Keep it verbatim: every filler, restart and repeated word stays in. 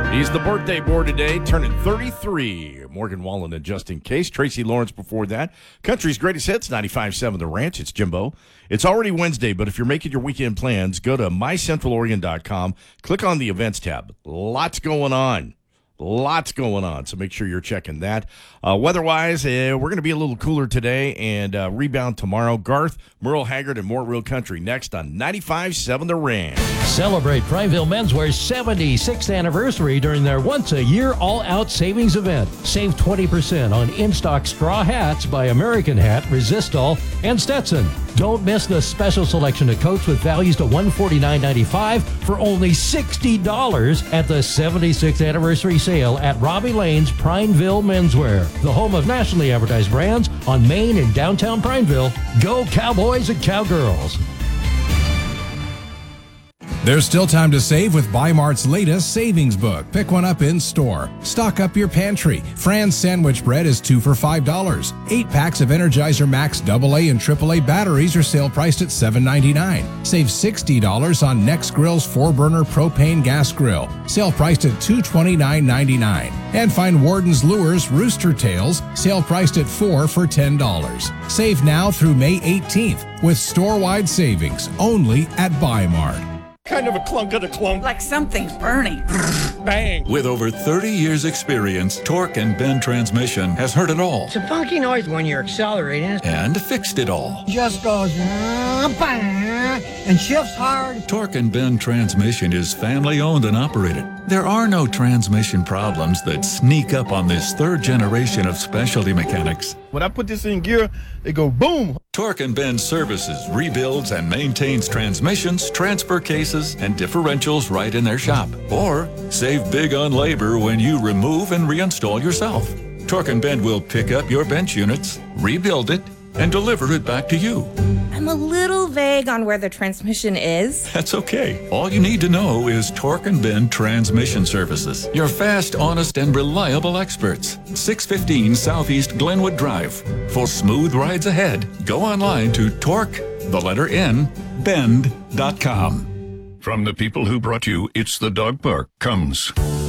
He's the birthday boy today, turning thirty-three. Morgan Wallen and Justin Case. Tracy Lawrence before that. Country's Greatest Hits, ninety-five point seven The Ranch. It's Jimbo. It's already Wednesday, but if you're making your weekend plans, go to my central oregon dot com. Click on the events tab. Lots going on. Lots going on, so make sure you're checking that. Uh, weather-wise, uh, we're going to be a little cooler today and uh, rebound tomorrow. Garth, Merle Haggard, and more Real Country next on ninety-five point seven The Ranch. Celebrate Prineville Menswear's seventy-sixth anniversary during their once-a-year all-out savings event. Save twenty percent on in-stock straw hats by American Hat, Resistol, and Stetson. Don't miss the special selection of coats with values to one hundred forty-nine ninety-five for only sixty dollars at the seventy-sixth anniversary sale at Robbie Lane's Prineville Menswear, the home of nationally advertised brands on Main and downtown Prineville. Go Cowboys and Cowgirls! There's still time to save with Bi-Mart's latest savings book. Pick one up in store. Stock up your pantry. Fran's sandwich bread is two for five dollars. Eight packs of Energizer Max double A and triple A batteries are sale priced at seven ninety-nine. Save sixty dollars on Next Grill's four-burner propane gas grill. Sale priced at two twenty-nine ninety-nine. And find Warden's Lures Rooster Tails, sale priced at four for ten dollars. Save now through May eighteenth with store-wide savings only at Bi-Mart. Kind of a clunk of the clunk. Like something's burning. Bang. With over thirty years experience, Torque and Bend Transmission has heard it all. It's a funky noise when you're accelerating it. And fixed it all. Just goes and shifts hard. Torque and Bend Transmission is family owned and operated. There are no transmission problems that sneak up on this third generation of specialty mechanics. When I put this in gear, it go boom. Torque and Bend services, rebuilds, and maintains transmissions, transfer cases, and differentials right in their shop. Or save big on labor when you remove and reinstall yourself. Torque and Bend will pick up your bench units, rebuild it, and deliver it back to you. I'm a little vague on where the transmission is. That's okay. All you need to know is Torque and Bend Transmission Services. Your fast, honest, and reliable experts. six fifteen Southeast Glenwood Drive. For smooth rides ahead, go online to Torque, the letter N, bend dot com. From the people who brought you It's the Dog Park comes